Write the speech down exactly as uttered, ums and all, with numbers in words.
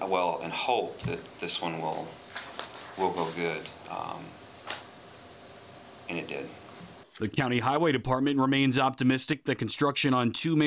well and hope that this one will will go good, um, and it did. The County Highway Department remains optimistic that construction on two